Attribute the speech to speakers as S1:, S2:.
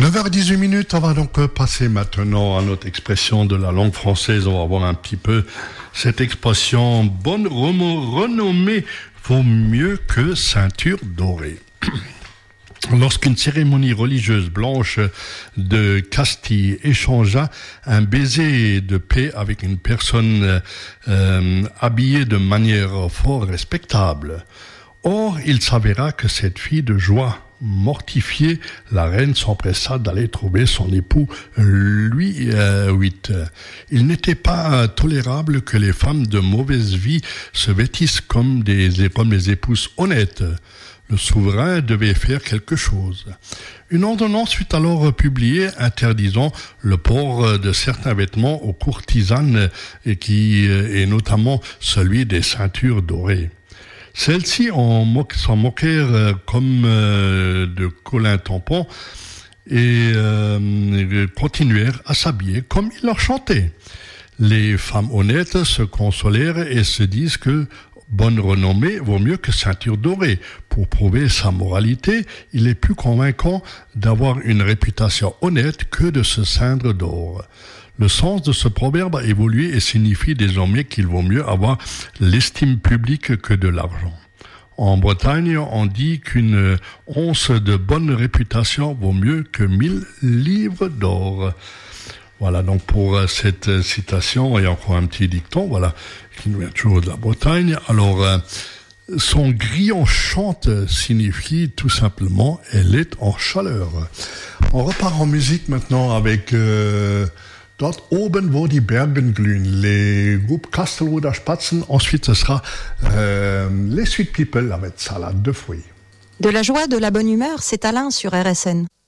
S1: 9h18, on va donc passer maintenant à notre expression de la langue française. On va voir un petit peu cette expression bonne renommée vaut mieux que ceinture dorée. Lorsqu'une cérémonie religieuse blanche de Castille échangea un baiser de paix avec une personne habillée de manière fort respectable. Or, il s'avéra que cette fille de joie mortifiée, la reine s'empressa d'aller trouver son époux Louis VIII. Il n'était pas tolérable que les femmes de mauvaise vie se vêtissent comme les épouses honnêtes. Le souverain devait faire quelque chose. Une ordonnance fut alors publiée interdisant le port de certains vêtements aux courtisanes et notamment celui des ceintures dorées. Celles-ci s'en moquèrent comme de Colin Tampon et continuèrent à s'habiller comme il leur chantait. Les femmes honnêtes se consolèrent et se disent que bonne renommée vaut mieux que ceinture dorée. Pour prouver sa moralité, il est plus convaincant d'avoir une réputation honnête que de se ceindre d'or. Le sens de ce proverbe a évolué et signifie désormais qu'il vaut mieux avoir l'estime publique que de l'argent. En Bretagne, on dit qu'une once de bonne réputation vaut mieux que 1000 livres d'or. Voilà donc pour cette citation et encore un petit dicton, voilà, qui nous vient toujours de la Bretagne. Alors, son grillon chante signifie tout simplement elle est en chaleur. On repart en musique maintenant avec Dort oben wo die Bergen glühen, les groupes Kastelruther Spatzen. Ensuite, ce sera les Sweet People avec salade de fruits.
S2: De la joie, de la bonne humeur, c'est Alain sur RSN.